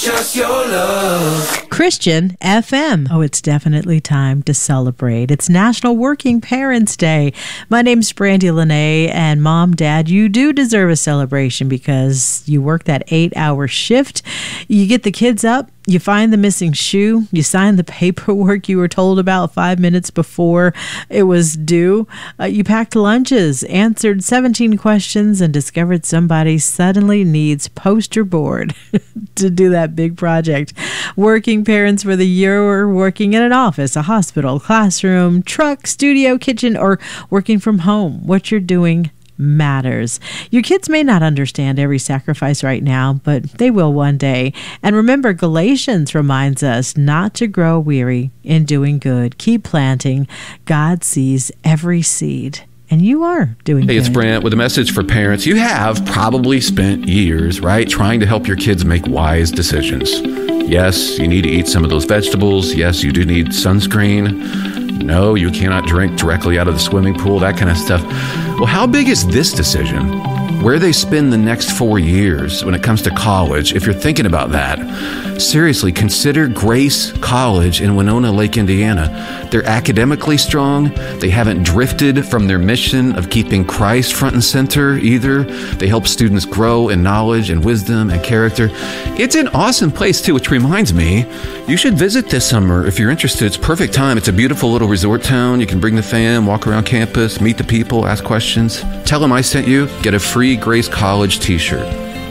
Just your love. Christian FM. Oh, it's definitely time to celebrate. It's National Working Parents Day. My name's Brandy Lene, and Mom, Dad, you do deserve a celebration because you work that 8-hour shift. You get the kids up. You find the missing shoe. You sign the paperwork you were told about 5 minutes before it was due. You packed lunches, answered 17 questions, and discovered somebody suddenly needs poster board to do that big project. Working parents, whether you're working in an office, a hospital, classroom, truck, studio, kitchen, or working from home, what you're doing matters. Your kids may not understand every sacrifice right now, but they will one day. And remember, Galatians reminds us not to grow weary in doing good. Keep planting. God sees every seed. And you are doing good. Hey, it's Brant with a message for parents. You have probably spent years, right, trying to help your kids make wise decisions. Yes, you need to eat some of those vegetables. Yes, you do need sunscreen. No, you cannot drink directly out of the swimming pool, that kind of stuff. Well, how big is this decision? Where they spend the next 4 years when it comes to college, if you're thinking about that, seriously, consider Grace College in Winona Lake, Indiana. They're academically strong. They haven't drifted from their mission of keeping Christ front and center either. They help students grow in knowledge and wisdom and character. It's an awesome place too, which reminds me, you should visit this summer if you're interested. It's perfect time. It's a beautiful little resort town. You can bring the fam, walk around campus, meet the people, ask questions. Tell them I sent you. Get a free Grace College t-shirt.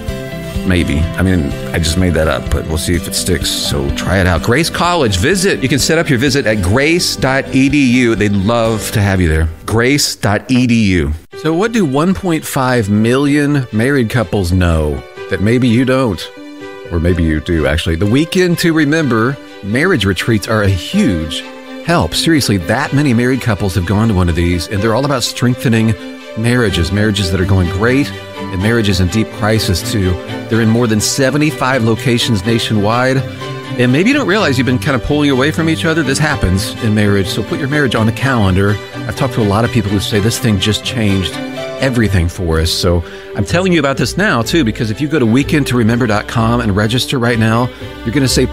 Maybe. I mean, I just made that up, but we'll see if it sticks. So try it out. Grace College, visit. You can set up your visit at grace.edu. They'd love to have you there. Grace.edu. So what do 1.5 million married couples know that maybe you don't? Or maybe you do, actually. The Weekend to Remember marriage retreats are a huge help. Seriously, that many married couples have gone to one of these, and they're all about strengthening marriages that are going great, and marriages in deep crisis too. They're in more than 75 locations nationwide. And maybe you don't realize you've been kind of pulling away from each other. This happens in marriage, so put your marriage on the calendar. I've talked to a lot of people who say this thing just changed everything for us. So I'm telling you about this now too, because if you go to weekendtoremember.com and register right now, you're going to save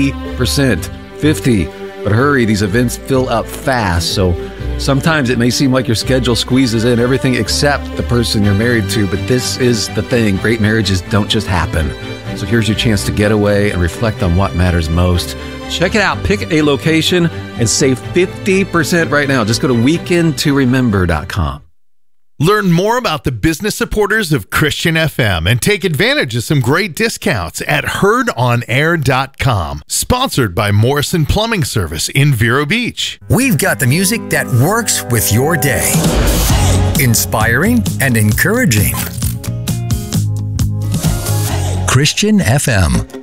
50%. 50. But hurry, these events fill up fast. So sometimes it may seem like your schedule squeezes in everything except the person you're married to, but this is the thing. Great marriages don't just happen. So here's your chance to get away and reflect on what matters most. Check it out. Pick a location and save 50% right now. Just go to weekendtoremember.com. Learn more about the business supporters of Christian FM and take advantage of some great discounts at heardonair.com. Sponsored by Morrison Plumbing Service in Vero Beach. We've got the music that works with your day. Inspiring and encouraging. Christian FM.